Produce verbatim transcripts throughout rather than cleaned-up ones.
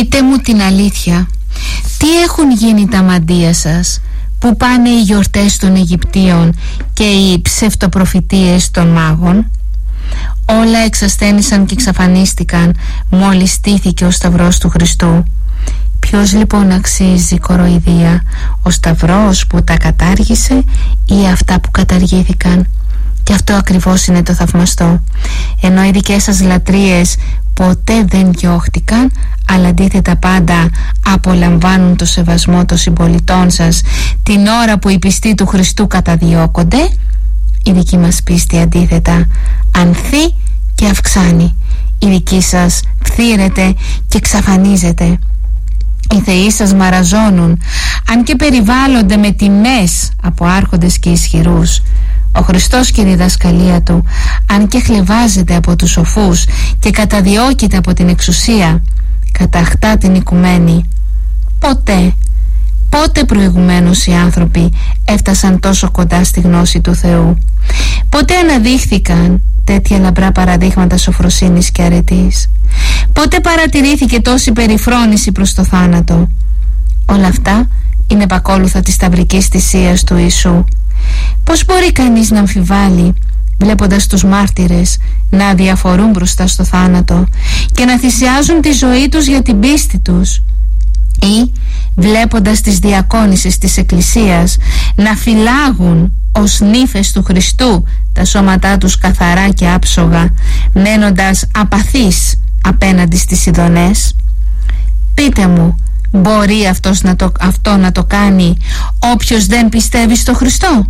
Πείτε μου την αλήθεια, τι έχουν γίνει τα μαντεία σας, που πάνε οι γιορτές των Αιγυπτίων και οι ψευτοπροφητείες των μάγων? Όλα εξασθένησαν και εξαφανίστηκαν μόλις στήθηκε ο Σταυρός του Χριστού. Ποιος λοιπόν αξίζει κοροϊδία, ο Σταυρός που τα κατάργησε ή αυτά που καταργήθηκαν? Και αυτό ακριβώς είναι το θαυμαστό. Ενώ οι δικές σας λατρείες ποτέ δεν διώχτηκαν, αλλά αντίθετα πάντα απολαμβάνουν το σεβασμό των συμπολιτών σας την ώρα που οι πιστοί του Χριστού καταδιώκονται, η δική μας πίστη αντίθετα ανθεί και αυξάνει. Η δική σας φθήρεται και εξαφανίζεται. Οι θεοί σας μαραζώνουν, αν και περιβάλλονται με τιμές από άρχοντες και ισχυρούς. Ο Χριστός και η διδασκαλία του, αν και χλευάζεται από τους σοφούς και καταδιώκεται από την εξουσία, καταχτά την οικουμένη. Ποτέ, πότε προηγουμένως οι άνθρωποι έφτασαν τόσο κοντά στη γνώση του Θεού? Πότε αναδείχθηκαν τέτοια λαμπρά παραδείγματα σοφροσύνης και αρετής? Πότε παρατηρήθηκε τόση περιφρόνηση προς το θάνατο? Όλα αυτά είναι επακόλουθα της σταυρικής θυσίας του Ιησού. Πώς μπορεί κανείς να αμφιβάλλει βλέποντας τους μάρτυρες να αδιαφορούν μπροστά στο θάνατο και να θυσιάζουν τη ζωή τους για την πίστη τους, ή βλέποντας τις διακόνησες της Εκκλησίας να φυλάγουν ως νύφες του Χριστού τα σώματά τους καθαρά και άψογα, μένοντας απαθείς απέναντι στις ειδονές? Πείτε μου, μπορεί αυτός να το, αυτό να το κάνει όποιος δεν πιστεύει στο Χριστό?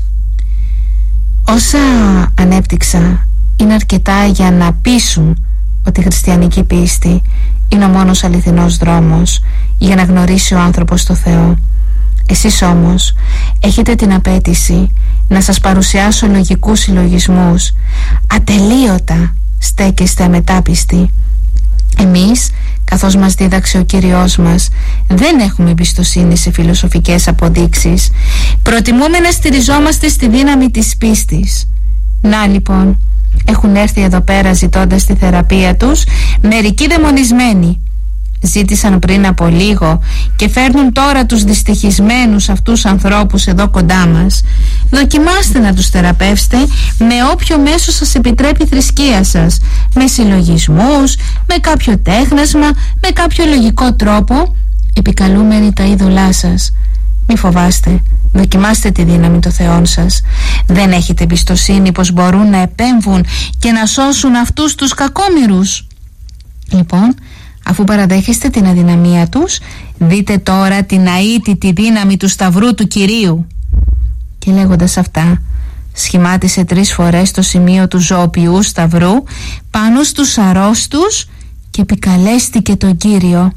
Όσα ανέπτυξα είναι αρκετά για να πείσουν ότι η χριστιανική πίστη είναι ο μόνος αληθινός δρόμος για να γνωρίσει ο άνθρωπος το Θεό. Εσείς όμως έχετε την απέτηση να σας παρουσιάσω λογικούς συλλογισμούς. Ατελείωτα στέκεστε αμετάπιστοι. Εμείς, καθώς μας δίδαξε ο Κύριος μας, δεν έχουμε εμπιστοσύνη σε φιλοσοφικές αποδείξεις. Προτιμούμε να στηριζόμαστε στη δύναμη της πίστης. Να λοιπόν, έχουν έρθει εδώ πέρα ζητώντας τη θεραπεία τους μερικοί δαιμονισμένοι. Ζήτησαν πριν από λίγο και φέρνουν τώρα τους δυστυχισμένους αυτούς ανθρώπους εδώ κοντά μας. Δοκιμάστε να τους θεραπεύσετε με όποιο μέσο σας επιτρέπει η θρησκεία σας, με συλλογισμούς, με κάποιο τέχνασμα, με κάποιο λογικό τρόπο, επικαλούμενοι τα είδωλά σας. Μη φοβάστε, δοκιμάστε τη δύναμη των θεών σας. Δεν έχετε εμπιστοσύνη πως μπορούν να επέμβουν και να σώσουν αυτούς τους κακόμοιρους? Λοιπόν, αφού παραδέχεστε την αδυναμία τους, δείτε τώρα την αίτητη δύναμη του Σταυρού του Κυρίου. Και λέγοντας αυτά, σχημάτισε τρεις φορές το σημείο του ζωοποιού σταυρού πάνω στους αρρώστους και επικαλέστηκε τον Κύριο.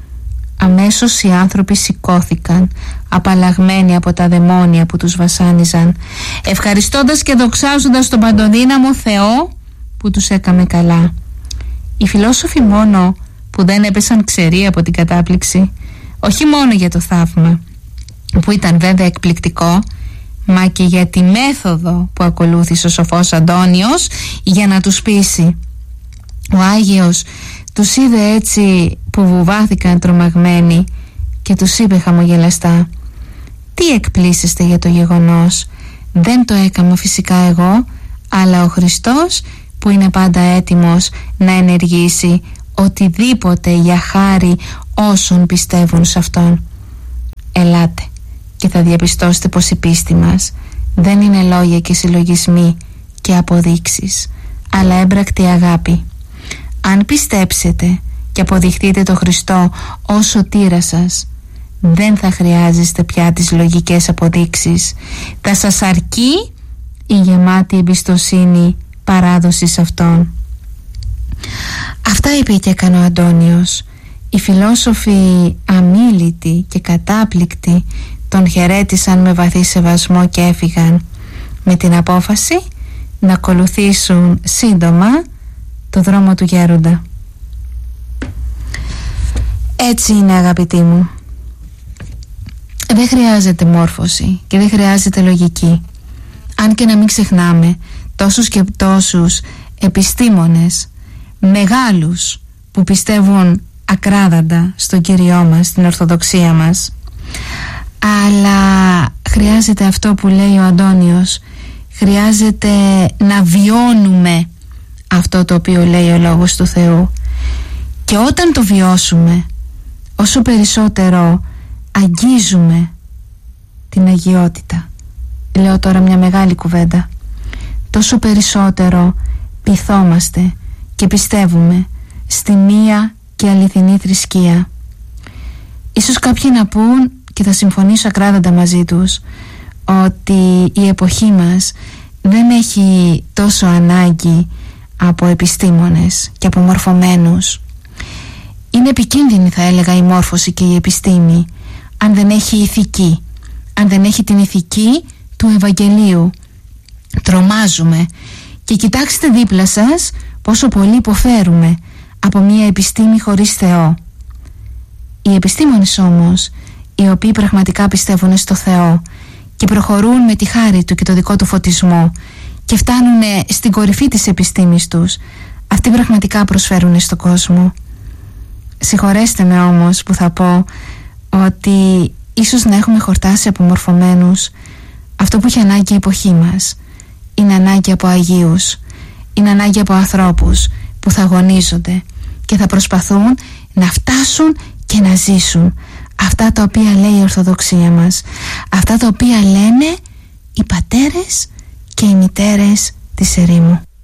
Αμέσως οι άνθρωποι σηκώθηκαν, απαλλαγμένοι από τα δαιμόνια που τους βασάνιζαν, ευχαριστώντας και δοξάζοντας τον παντοδύναμο Θεό που τους έκαμε καλά. Οι φιλόσοφοι μόνο που δεν έπεσαν ξεροί από την κατάπληξη, όχι μόνο για το θαύμα, που ήταν βέβαια εκπληκτικό, μα και για τη μέθοδο που ακολούθησε ο σοφός Αντώνιος για να τους πείσει. Ο Άγιος τους είδε έτσι που βουβάθηκαν τρομαγμένοι και τους είπε χαμογελαστά: «Τι εκπλήσεστε για το γεγονός? Δεν το έκανα φυσικά εγώ, αλλά ο Χριστός που είναι πάντα έτοιμος να ενεργήσει οτιδήποτε για χάρη όσων πιστεύουν σε Αυτόν. Ελάτε και θα διαπιστώσετε πως η πίστη μας δεν είναι λόγια και συλλογισμοί και αποδείξεις, αλλά έμπρακτη αγάπη. Αν πιστέψετε και αποδειχτείτε το Χριστό ως σωτήρα σας, δεν θα χρειάζεστε πια τις λογικές αποδείξεις. Θα σας αρκεί η γεμάτη εμπιστοσύνη παράδοση σε Αυτόν». Αυτά είπε και έκανε ο Αντώνιος. Οι φιλόσοφοι αμίλητοι και κατάπληκτοι τον χαιρέτησαν με βαθύ σεβασμό και έφυγαν με την απόφαση να ακολουθήσουν σύντομα το δρόμο του γέροντα. Έτσι είναι, αγαπητοί μου. Δεν χρειάζεται μόρφωση και δεν χρειάζεται λογική. Αν και να μην ξεχνάμε τόσους και τόσους επιστήμονες μεγάλους που πιστεύουν ακράδαντα στον Κύριό μας, στην Ορθοδοξία μας, αλλά χρειάζεται αυτό που λέει ο Αντώνιος, χρειάζεται να βιώνουμε αυτό το οποίο λέει ο Λόγος του Θεού, και όταν το βιώσουμε, όσο περισσότερο αγγίζουμε την αγιότητα, λέω τώρα μια μεγάλη κουβέντα, τόσο περισσότερο πειθόμαστε και πιστεύουμε στη μία και αληθινή θρησκεία. Ίσως κάποιοι να πούν, και θα συμφωνήσω ακράδαντα μαζί τους, ότι η εποχή μας δεν έχει τόσο ανάγκη από επιστήμονες και από μορφωμένους. Είναι επικίνδυνη, θα έλεγα, η μόρφωση και η επιστήμη αν δεν έχει ηθική, αν δεν έχει την ηθική του Ευαγγελίου. Τρομάζουμε, και κοιτάξτε δίπλα σας πόσο πολύ υποφέρουμε από μια επιστήμη χωρίς Θεό. Οι επιστήμονες όμως, οι οποίοι πραγματικά πιστεύουν στο Θεό και προχωρούν με τη χάρη Του και το δικό Του φωτισμό και φτάνουν στην κορυφή της επιστήμης τους, αυτοί πραγματικά προσφέρουν στον κόσμο. Συγχωρέστε με όμως που θα πω ότι ίσως να έχουμε χορτάσει από μορφωμένους. Αυτό που έχει ανάγκη η εποχή μας είναι ανάγκη από αγίους, είναι ανάγκη από ανθρώπους που θα αγωνίζονται και θα προσπαθούν να φτάσουν και να ζήσουν αυτά τα οποία λέει η Ορθοδοξία μας, αυτά τα οποία λένε οι πατέρες και οι μητέρες της ερήμου.